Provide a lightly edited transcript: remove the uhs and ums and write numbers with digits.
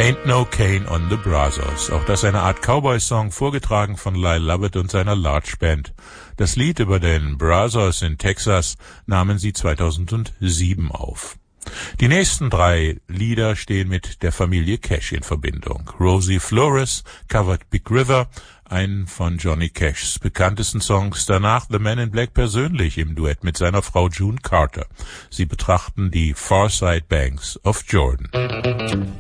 Ain't No Cane on the Brazos. Auch das eine Art Cowboy-Song, vorgetragen von Lyle Lovett und seiner Large Band. Das Lied über den Brazos in Texas nahmen sie 2007 auf. Die nächsten 3 Lieder stehen mit der Familie Cash in Verbindung. Rosie Flores covert Big River, einen von Johnny Cashs bekanntesten Songs. Danach The Man in Black persönlich im Duett mit seiner Frau June Carter. Sie betrachten die Far Side Banks of Jordan.